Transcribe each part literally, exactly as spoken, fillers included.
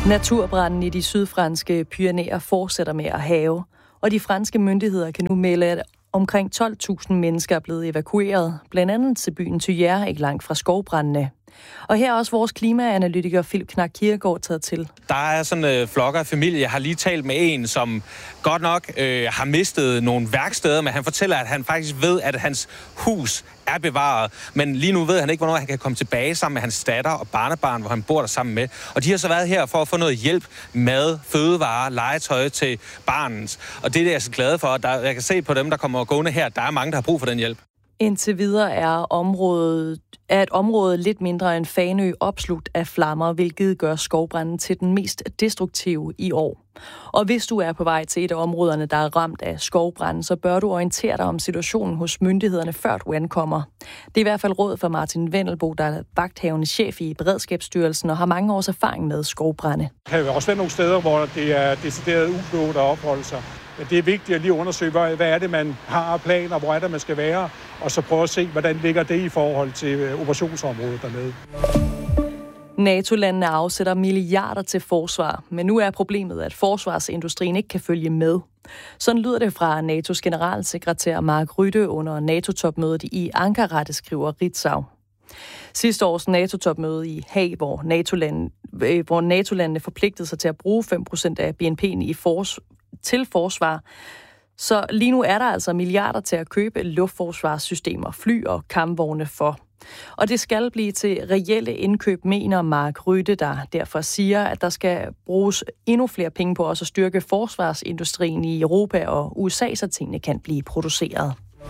Naturbranden i de sydfranske Pyrenæer fortsætter med at hærge, og de franske myndigheder kan nu melde, at omkring tolv tusind mennesker er blevet evakueret, blandt andet til byen Tuyère, ikke langt fra skovbrændene. Og her er også vores klimaanalytiker Philip Knack Kirkegaard taget til. Der er sådan en øh, flok af familie. Jeg har lige talt med en, som godt nok øh, har mistet nogle værksteder, men han fortæller, at han faktisk ved, at hans hus er bevaret. Men lige nu ved han ikke, hvornår han kan komme tilbage sammen med hans datter og barnebarn, hvor han bor der sammen med. Og de har så været her for at få noget hjælp, mad, fødevarer, legetøj til barnet. Og det er det, jeg er så glad for. Der, jeg kan se på dem, der kommer gående her, der er mange, der har brug for den hjælp. Indtil videre er, området, er et område lidt mindre end Fanø opslugt af flammer, hvilket gør skovbranden til den mest destruktive i år. Og hvis du er på vej til et af områderne, der er ramt af skovbranden, så bør du orientere dig om situationen hos myndighederne, før du ankommer. Det er i hvert fald råd for Martin Wendelbo, der er vagthavende chef i Beredskabsstyrelsen og har mange års erfaring med skovbrande. Der kan jo også være nogle steder, hvor det er decideret uklogt at opholde sig. Det er vigtigt at lige undersøge, hvad er det, man har af planer, hvor er det, man skal være, og så prøve at se, hvordan ligger det i forhold til operationsområdet dernede. NATO-landene afsætter milliarder til forsvar, men nu er problemet, at forsvarsindustrien ikke kan følge med. Sådan lyder det fra N A T O's generalsekretær Mark Rutte under NATO-topmødet i Ankara, det skriver Ritzau. Sidste års NATO-topmøde i Haag, hvor NATO-landene, hvor NATO-landene forpligtede sig til at bruge fem procent af B N P'en i fors, til forsvar. Så lige nu er der altså milliarder til at købe luftforsvarssystemer, fly og kampvogne for. Og det skal blive til reelle indkøb, mener Mark Rutte, der derfor siger, at der skal bruges endnu flere penge på også at styrke forsvarsindustrien i Europa og U S A, så tingene kan blive produceret.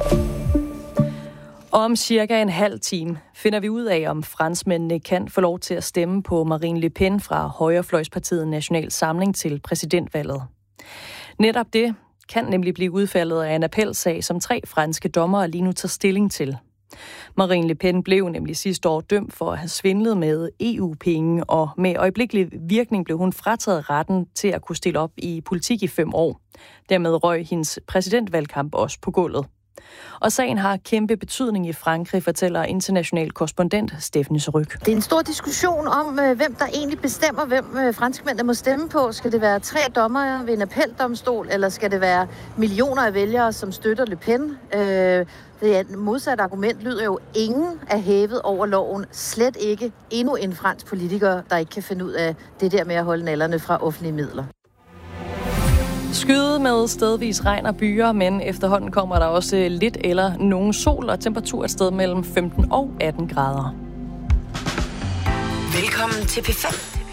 Om cirka en halv time finder vi ud af, om franskmændene kan få lov til at stemme på Marine Le Pen fra højrefløjspartiet National Samling til præsidentvalget. Netop det kan nemlig blive udfaldet af en appelsag, som tre franske dommere lige nu tager stilling til. Marine Le Pen blev nemlig sidste år dømt for at have svindlet med E U-penge, og med øjeblikkelig virkning blev hun frataget retten til at kunne stille op i politik i fem år. Dermed røg hendes præsidentvalgkamp også på gulvet. Og sagen har kæmpe betydning i Frankrig, fortæller international korrespondent Stephanie Ryg. Det er en stor diskussion om, hvem der egentlig bestemmer, hvem franskmændene må stemme på. Skal det være tre dommere ved en appeldomstol, eller skal det være millioner af vælgere, som støtter Le Pen? Det er et modsat argument lyder jo, ingen er hævet over loven. Slet ikke endnu en fransk politiker, der ikke kan finde ud af det der med at holde nallerne fra offentlige midler. Skyde med stedvis regn og byer, men efterhånden kommer der også lidt eller nogen sol, og temperatur et sted mellem femten og atten grader. Velkommen til P fem